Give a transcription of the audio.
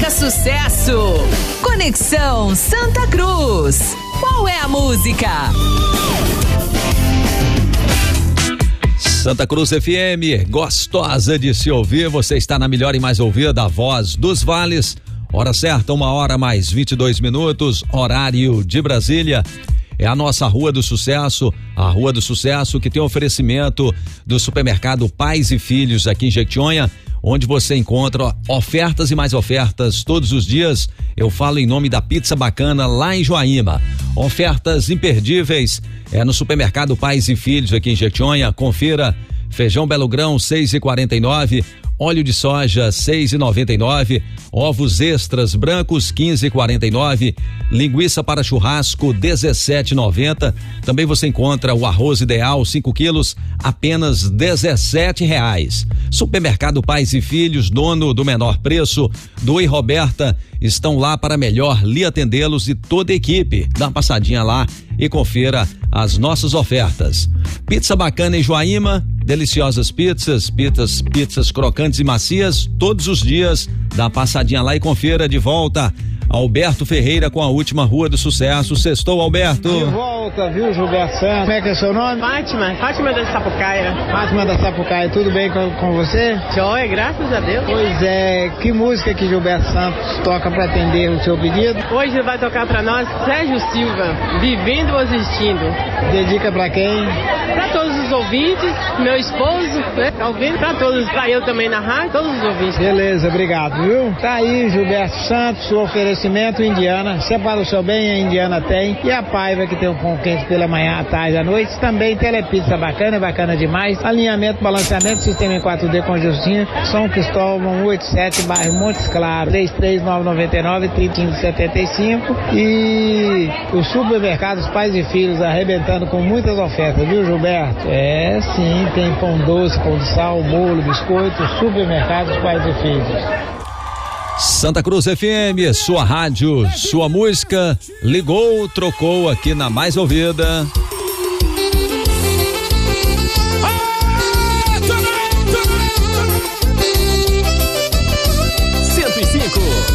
Toca sucesso. Conexão Santa Cruz. Qual é a música? Santa Cruz FM, gostosa de se ouvir. Você está na melhor e mais ouvida, a Voz dos Vales. Hora certa, 1h mais 22 minutos, horário de Brasília. É a nossa Rua do Sucesso, a Rua do Sucesso que tem oferecimento do supermercado Pais e Filhos aqui em Jequitinhonha, onde você encontra ofertas e mais ofertas todos os dias. Eu falo em nome da Pizza Bacana lá em Joaíma. Ofertas imperdíveis no supermercado Pais e Filhos aqui em Jequitinhonha. Confira: feijão Belo Grão 6,49, óleo de soja 6,99, ovos extras brancos 15,49, linguiça para churrasco 17,90. Também você encontra o arroz ideal 5 quilos apenas R$17. Supermercado Pais e Filhos, dono do menor preço. Du e Roberta estão lá para melhor lhe atendê-los e toda a equipe. Dá uma passadinha lá e confira as nossas ofertas. Pizza Bacana em Joaíma, deliciosas pizzas crocantes e macias todos os dias. Dá uma passadinha lá e confira. De volta, Alberto Ferreira com a última Rua do Sucesso. Sextou, Alberto. De volta, viu, Gilberto Santos? Como é que é seu nome? Fátima da Sapucaia. Fátima da Sapucaia, tudo bem com você? Joia, graças a Deus. Pois é, que música que Gilberto Santos toca para atender o seu pedido? Hoje ele vai tocar para nós Sérgio Silva, Vivendo ou Existindo. Dedica para quem? Para todos os ouvintes, meu esposo, né? Tá ouvindo? Para todos, para eu também na rádio, todos os ouvintes. Beleza, obrigado, viu? Tá aí, Gilberto Santos, o oferecimento Indiana. Separa o seu bem, a Indiana tem. E a Paiva, que tem um pão quente pela manhã, à tarde, à noite. Também Telepizza bacana demais. Alinhamento, balanceamento, sistema em 4D com Justina. São Cristóvão 187, bairro Montes Claros, 33999-3575. E os supermercados Pais e Filhos arrebentando com muitas ofertas, viu, Gilberto? É, sim, tem pão doce, pão de sal, bolo, biscoito, supermercados Pais e Filhos. Santa Cruz FM, sua rádio, sua música, ligou, trocou aqui na mais ouvida.